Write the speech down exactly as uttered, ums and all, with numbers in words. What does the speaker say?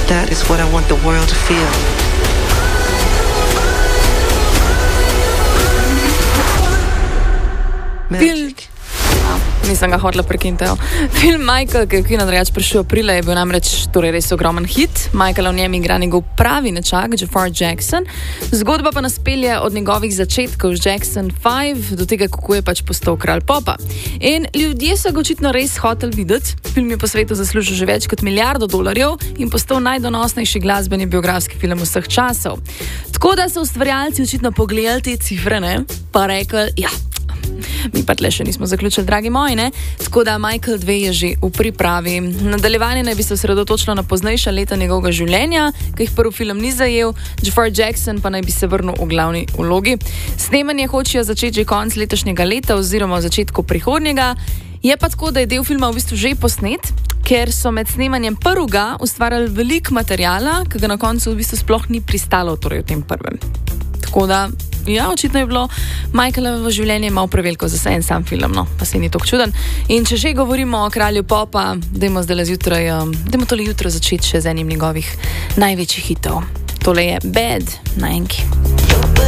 That is what I want the world to feel. Magic. Nisem ga hotela prekiniti. Film Michael, ki je v kino drugače prišel aprila, je bil namreč torej res ogromen hit. Michael v njem igra njegov pravi nečak, Jafar Jackson. Zgodba pa nas pelje od njegovih začetkov z Jackson pet do tega, kako je pač postal kralj popa. In ljudje so ga očitno res hoteli videti. Film je po svetu zaslužil že več kot milijardo dolarjev in postal najdonosnejši glasbeni biografski film vseh časov. Tako da so ustvarjalci očitno pogledali te cifre, ne, pa rekli, ja, mi pa tle še nismo zaključili, dragi moji, ne? Tako da Michael dva je že v pripravi. Nadaljevanje naj bi se osredotočilo na poznejša leta njegovega življenja, ki jih prvi film ni zajel, Jafar Jackson pa naj bi se vrnil v glavni vlogi. Snemanje hočejo začeti že konec letošnjega leta oziroma v začetku prihodnjega. Je pa tako, da je del filma v bistvu že posnet, ker so med snemanjem prvega ustvarjali veliko materijala, ki ga na koncu v bistvu sploh ni pristalo, torej v tem prvem. Tako da, ja, očitno je bilo Michaelovo življenje malo preveliko za se en sam film, no, pa se ni tako čuden. In če že govorimo o kralju popa, dajmo zdaj zjutraj, um, dajmo tole jutro začeti še z enim njegovih največjih hitov. Tole je Bad na Enki.